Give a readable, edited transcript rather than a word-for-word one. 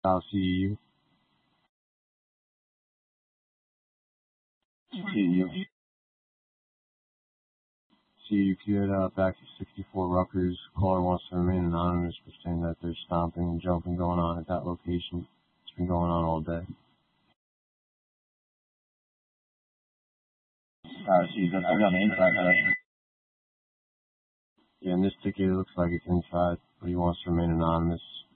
I'll see you. See you, kid. Back to 64 Rutgers. Caller wants to remain anonymous, but saying that there's stomping and jumping going on at that location. It's been going on all day. See, that's on the inside. Yeah, in this ticket, it looks like it's inside, but he wants to remain anonymous.